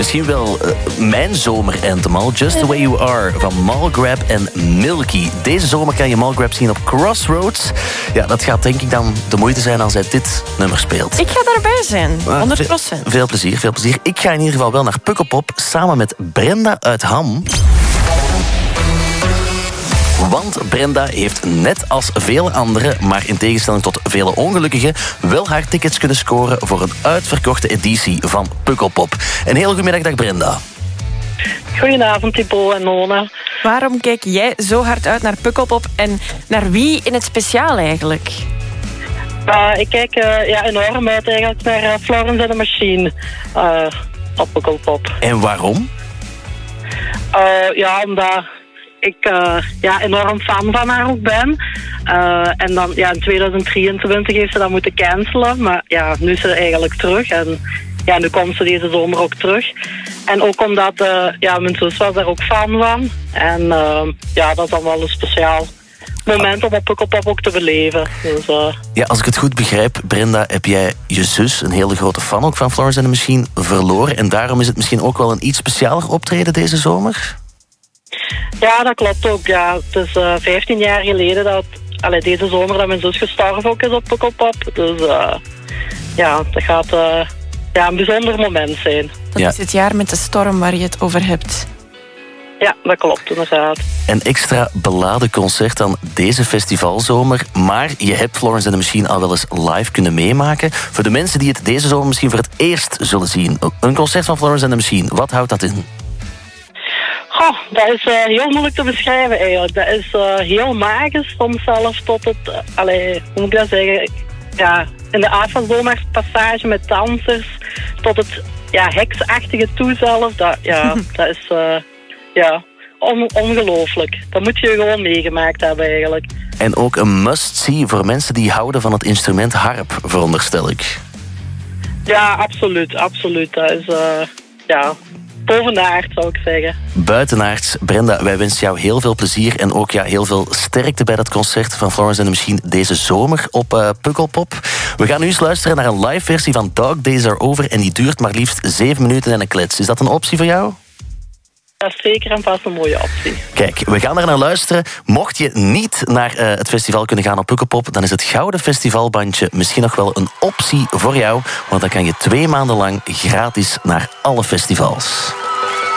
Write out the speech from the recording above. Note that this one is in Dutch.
misschien wel mijn zomeranthem al. Just the Way You Are van Malgrab en Milky. Deze zomer kan je Malgrab zien op Crossroads. Ja, dat gaat denk ik dan de moeite zijn als hij dit nummer speelt. Ik ga daarbij zijn, 100%. Veel plezier, veel plezier. Ik ga in ieder geval wel naar Pukkelpop samen met Brenda uit Ham. Want Brenda heeft net als vele anderen, maar in tegenstelling tot vele ongelukkigen, wel haar tickets kunnen scoren voor een uitverkochte editie van Pukkelpop. Een heel goedemiddag, dag Brenda. Goedenavond, Thibaut en Nona. Waarom kijk jij zo hard uit naar Pukkelpop en naar wie in het speciaal eigenlijk? Ik kijk enorm uit eigenlijk naar Florence and the Machine op Pukkelpop. En waarom? Omdat ik enorm fan van haar ook ben. En dan in 2023 heeft ze dat moeten cancelen. Maar ja, nu is ze eigenlijk terug. En ja, nu komt ze deze zomer ook terug. En ook omdat mijn zus was daar ook fan van. En dat is dan wel een speciaal moment om op Pukkelpop ook te beleven. Dus, Ja, als ik het goed begrijp, Brenda, heb jij je zus, een hele grote fan ook van Florence and the Machine, verloren. En daarom is het misschien ook wel een iets specialer optreden deze zomer? Ja, dat klopt ook. Ja. Het is 15 jaar geleden dat deze zomer dat mijn zus gestorven ook is op Pukkelpop. Dus dat gaat een bijzonder moment zijn. Dat is het jaar met de storm waar je het over hebt. Ja, dat klopt inderdaad. Een extra beladen concert dan deze festivalzomer. Maar je hebt Florence and the Machine al wel eens live kunnen meemaken. Voor de mensen die het deze zomer misschien voor het eerst zullen zien. Een concert van Florence and the Machine, wat houdt dat in? Dat is heel moeilijk te beschrijven eigenlijk. Dat is heel magisch, soms zelfs tot het, hoe moet ik dat zeggen, ja, in de avondzomerpassage met dansers, tot het heksachtige toe zelf. Dat is ongelooflijk. Dat moet je gewoon meegemaakt hebben eigenlijk. En ook een must-see voor mensen die houden van het instrument harp, veronderstel ik. Ja, absoluut. Dat is, bovenaard, zou ik zeggen. Buitenaards, Brenda, wij wensen jou heel veel plezier en ook heel veel sterkte bij dat concert van Florence and the Machine deze zomer op Pukkelpop. We gaan nu eens luisteren naar een live versie van Dog Days Are Over en die duurt maar liefst 7 minuten en een klets. Is dat een optie voor jou? Dat is zeker en vast een mooie optie. Kijk, we gaan er naar luisteren. Mocht je niet naar het festival kunnen gaan op Pukkelpop, dan is het Gouden Festivalbandje misschien nog wel een optie voor jou, want dan kan je 2 maanden lang gratis naar alle festivals.